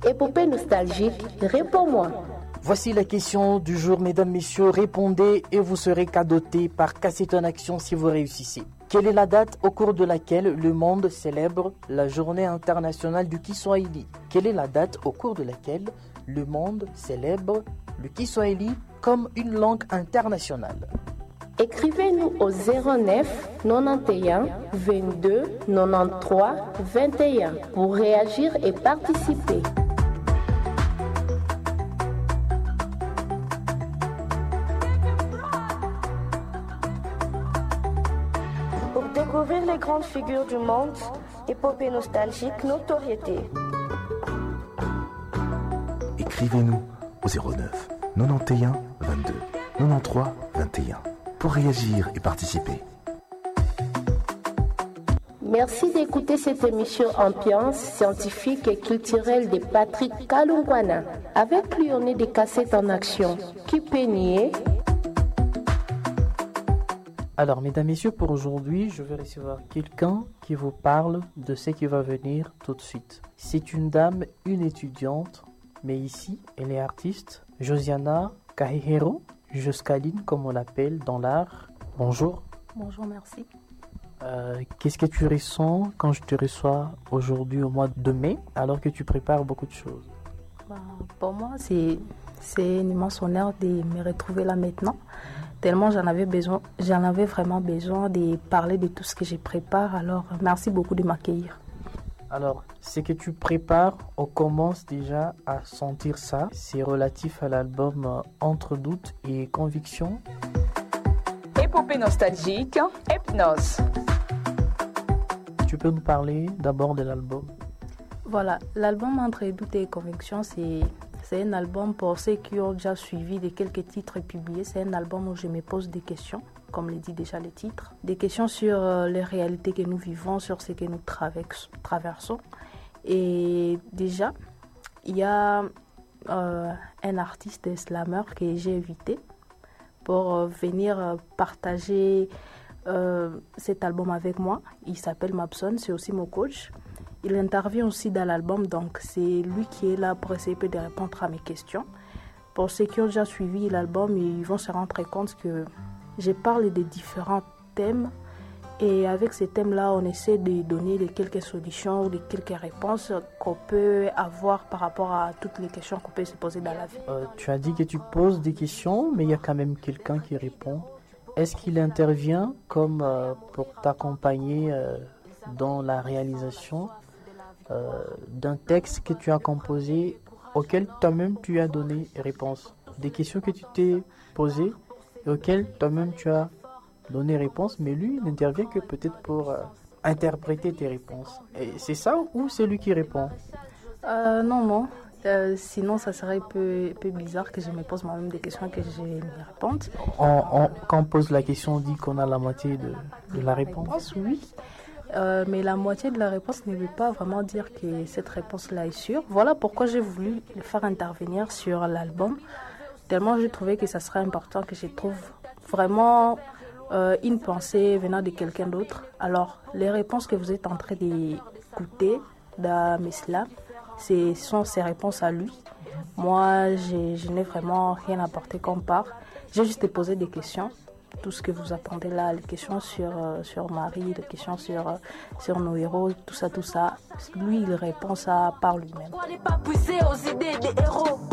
Épopée nostalgique, réponds-moi. Voici la question du jour, mesdames, messieurs. Répondez et vous serez cadeauté par Cassette en Action si vous réussissez. Quelle est la date au cours de laquelle le monde célèbre la journée internationale du Kiswahili? Quelle est la date au cours de laquelle le monde célèbre le Kiswahili comme une langue internationale? Écrivez-nous au 09 91 22 93 21 pour réagir et participer. Pour découvrir les grandes figures du monde, épopée nostalgique, notoriété. Écrivez-nous au 09 91 22 93 21 pour réagir et participer. Merci d'écouter cette émission ambiance scientifique et culturelle de Patrick Kalungwana. Avec lui, on est des cassettes en action. Qui peut nier? Alors, mesdames, messieurs, pour aujourd'hui, je vais recevoir quelqu'un qui vous parle de ce qui va venir tout de suite. C'est une dame, une étudiante, mais ici, elle est artiste, Josiana Kahihero, Joscaline, comme on l'appelle dans l'art. Bonjour. Bonjour, merci. Qu'est-ce que tu ressens quand je te reçois aujourd'hui au mois de mai, alors que tu prépares beaucoup de choses? Pour moi, c'est un immense honneur de me retrouver là maintenant. Tellement j'en avais vraiment besoin de parler de tout ce que je prépare. Alors, merci beaucoup de m'accueillir. Alors, ce que tu prépares, on commence déjà à sentir ça. C'est relatif à l'album Entre doute et conviction. Épopée nostalgique, Hypnose. Tu peux nous parler d'abord de l'album? Voilà, l'album Entre doute et conviction, c'est un album pour ceux qui ont déjà suivi de quelques titres publiés. C'est un album où je me pose des questions, comme le dit déjà le titre. Des questions sur les réalités que nous vivons, sur ce que nous traversons. Et déjà, il y a un artiste slammer que j'ai invité pour venir partager cet album avec moi. Il s'appelle Mabson, c'est aussi mon coach. Il intervient aussi dans l'album, donc c'est lui qui est là pour essayer de répondre à mes questions. Pour ceux qui ont déjà suivi l'album, ils vont se rendre compte que je parle de différents thèmes et avec ces thèmes-là, on essaie de donner quelques solutions ou quelques réponses qu'on peut avoir par rapport à toutes les questions qu'on peut se poser dans la vie. Tu as dit que tu poses des questions, mais il y a quand même quelqu'un qui répond. Est-ce qu'il intervient comme pour t'accompagner dans la réalisation d'un texte que tu as composé auquel toi-même tu as donné réponse? Des questions que tu t'es posées et auxquelles toi-même tu as donné réponse, mais lui il n'intervient que peut-être pour interpréter tes réponses. Et c'est ça ou c'est lui qui répond? Non. Sinon, ça serait un peu bizarre que je me pose moi-même des questions et que je me réponde. Quand on pose la question, on dit qu'on a la moitié de la réponse. Oui. Mais la moitié de la réponse ne veut pas vraiment dire que cette réponse-là est sûre. Voilà pourquoi j'ai voulu le faire intervenir sur l'album. Tellement j'ai trouvé que ça serait important que je trouve vraiment une pensée venant de quelqu'un d'autre. Alors, les réponses que vous êtes en train d'écouter dans mes slams, ce sont ses réponses à lui. Moi, je n'ai vraiment rien apporté comme part. J'ai juste posé des questions. Tout ce que vous attendez là, les questions sur Marie, les questions sur nos héros, tout ça. Lui, il répond ça par lui-même. On n'est pas poussé aux idées des héros.